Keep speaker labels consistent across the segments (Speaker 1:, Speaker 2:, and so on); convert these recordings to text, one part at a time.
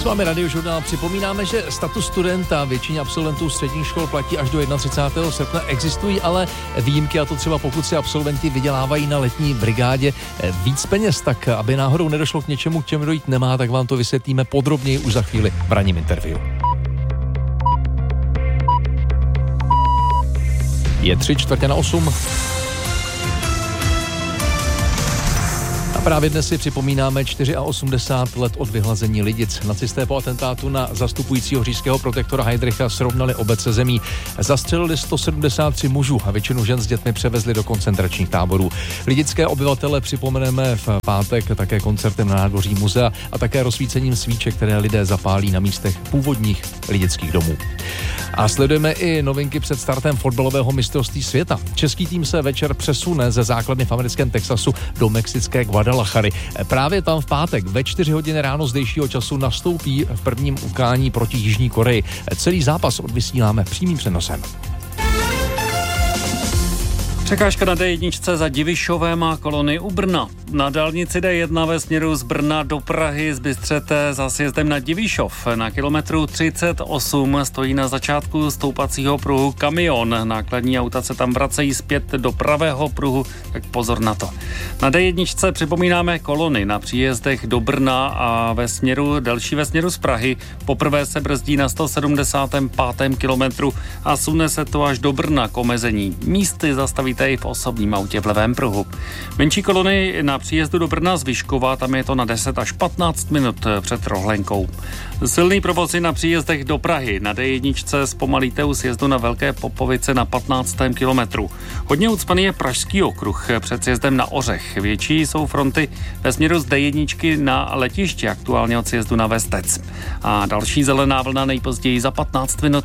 Speaker 1: Posloucháme Radiožurnál. Připomínáme, že status studenta většině absolventů středních škol platí až do 31. srpna. Existují ale výjimky, a to třeba pokud si absolventi vydělávají na letní brigádě víc peněz, tak aby náhodou nedošlo k něčemu, k čemu dojít nemá, tak vám to vysvětlíme podrobněji už za chvíli v ranním interview. Je 7:45. A právě dnes si připomínáme 84 let od vyhlazení Lidic. Nacisté po atentátu na zastupujícího říšského protektora Heydricha srovnali obec se zemí. Zastřelili 173 mužů a většinu žen s dětmi převezli do koncentračních táborů. Lidické obyvatele připomeneme v pátek také koncertem na nádvoří muzea a také rozsvícením svíček, které lidé zapálí na místech původních lidických domů. A sledujeme i novinky před startem fotbalového mistrovství světa. Český tým se večer přesune ze základny v americkém Texasu do mexické Guadalajary. Právě tam v pátek ve 4 hodiny ráno zdejšího času nastoupí v prvním utkání proti Jižní Koreji. Celý zápas odvysíláme přímým přenosem.
Speaker 2: Překážka na D1 za Divišovem a kolony u Brna. Na dálnici D1 ve směru z Brna do Prahy z Bystřete za sjezdem na Divišov. Na kilometru 38 stojí na začátku stoupacího pruhu kamion. Nákladní auta se tam vracejí zpět do pravého pruhu, tak pozor na to. Na D1 připomínáme kolony na příjezdech do Brna a další ve směru z Prahy. Poprvé se brzdí na 175. kilometru a sune se to až do Brna k omezení. Místy zastaví i v osobním autě v levém pruhu. Menší kolony na příjezdu do Brna z Vyškova, tam je to na 10 až 15 minut před Rohlenkou. Silný provoz na příjezdech do Prahy. Na D1 zpomalíte u sjezdu na Velké Popovice na 15. kilometru. Hodně ucpaný je Pražský okruh před sjezdem na Ořech. Větší jsou fronty ve směru z D1 na letiště, aktuálně od sjezdu na Vestec. A další zelená vlna nejpozději za 15 minut.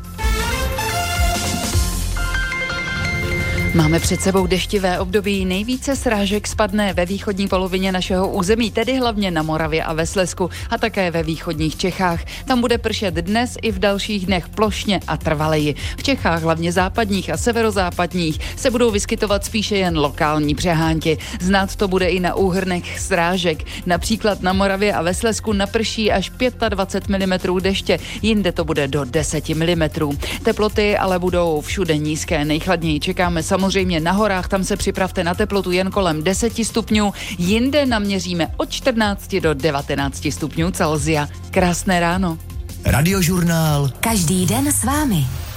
Speaker 3: Máme před sebou deštivé období. Nejvíce srážek spadne ve východní polovině našeho území, tedy hlavně na Moravě a ve Slezsku a také ve východních Čechách. Tam bude pršet dnes i v dalších dnech plošně a trvaleji. V Čechách, hlavně západních a severozápadních, se budou vyskytovat spíše jen lokální přehánky. Znát to bude i na úhrnech srážek. Například na Moravě a ve Slezsku naprší až 25 mm deště, jinde to bude do 10 mm. Teploty ale budou všude nízké. Nejchladněji čekáme samozřejmě na horách, tam se připravte na teplotu jen kolem 10 stupňů, jinde naměříme od 14 do 19 stupňů Celsia. Krásné ráno.
Speaker 4: Radiožurnál.
Speaker 5: Každý den s vámi.